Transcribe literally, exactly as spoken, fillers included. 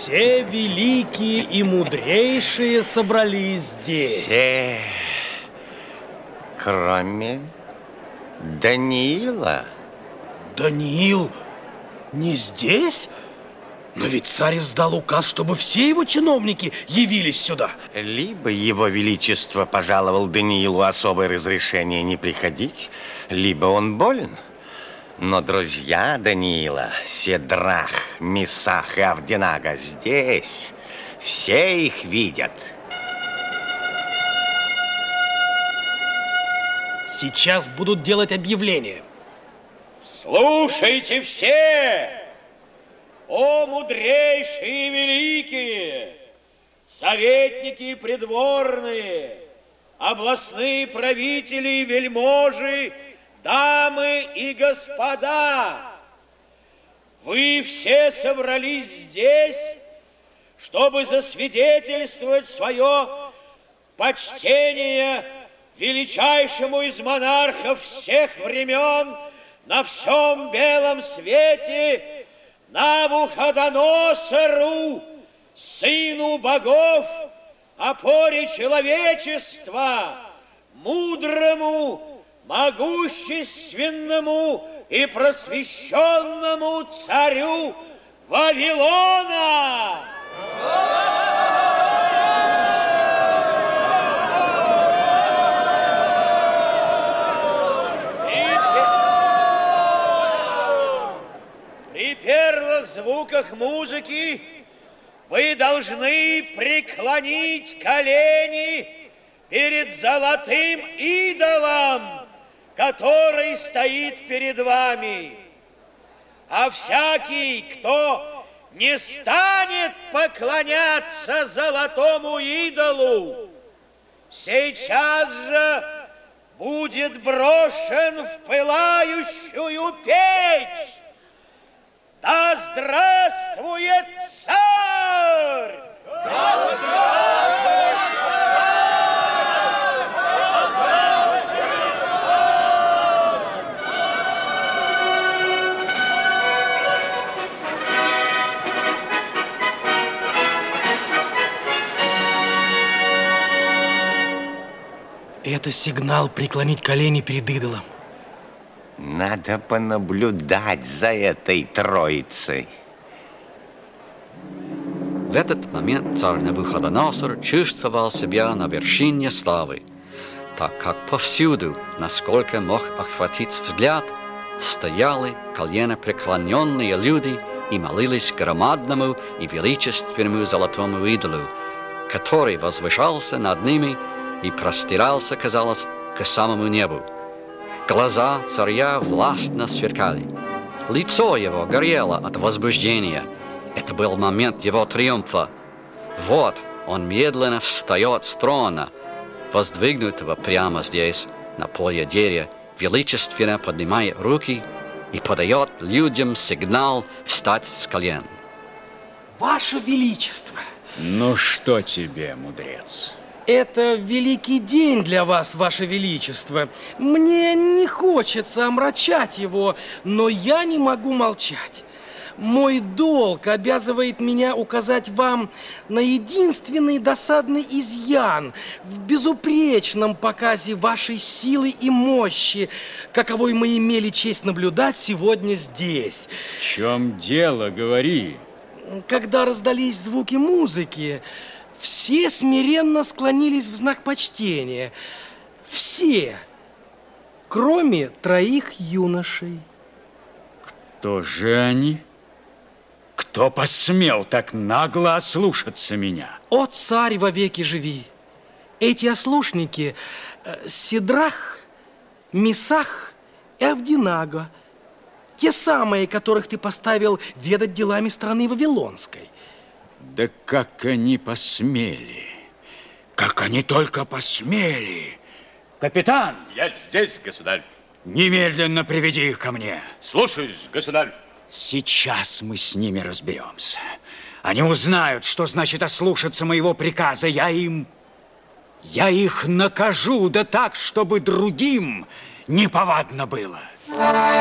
Все великие и мудрейшие собрались здесь. Все, кроме Даниила. Даниил не здесь? Но ведь царь издал указ, чтобы все его чиновники явились сюда. Либо его величество пожаловал Даниилу особое разрешение не приходить, либо он болен. Но друзья Даниила, Седрах, Месах и Авденага здесь. Все их видят. Сейчас будут делать объявление. Слушайте все! О, мудрейшие и великие, советники и придворные, областные правители и вельможи, дамы и господа! Вы все собрались здесь, чтобы засвидетельствовать свое почтение величайшему из монархов всех времен на всем белом свете, Навуходоносору, сыну богов, опоре человечества, мудрому, могущественному и просвещенному царю Вавилона! При первых звуках музыки вы должны преклонить колени перед золотым идолом, который стоит перед вами. А всякий, кто не станет поклоняться золотому идолу, сейчас же будет брошен в пылающую печь. Да здравствует царь! Да здравствует Это сигнал преклонить колени перед идолом. Надо понаблюдать за этой троицей. В этот момент царь Навуходоносор чувствовал себя на вершине славы, так как повсюду, насколько мог охватить взгляд, стояли коленопреклоненные люди и молились громадному и величественному золотому идолу, который возвышался над ними и простирался, казалось, к самому небу. Глаза царя властно сверкали. Лицо его горело от возбуждения. Это был момент его триумфа. Вот он медленно встает с трона, воздвигнутого прямо здесь, на плоядере, величественно поднимая руки и подает людям сигнал встать с колен. Ваше Величество! Ну что тебе, мудрец? Это великий день для вас, Ваше Величество. Мне не хочется омрачать его, но я не могу молчать. Мой долг обязывает меня указать вам на единственный досадный изъян в безупречном показе вашей силы и мощи, каковой мы имели честь наблюдать сегодня здесь. В чем дело, говори. Когда раздались звуки музыки, все смиренно склонились в знак почтения. Все, кроме троих юношей. Кто же они? Кто посмел так нагло ослушаться меня? О, царь, вовеки живи! Эти ослушники э, Седрах, Месах и Авденага, те самые, которых ты поставил ведать делами страны Вавилонской. Да как они посмели! Как они только посмели! Капитан! Я здесь, государь. Немедленно приведи их ко мне. Слушаюсь, государь. Сейчас мы с ними разберемся. Они узнают, что значит ослушаться моего приказа. Я им... Я их накажу, да так, чтобы другим неповадно было.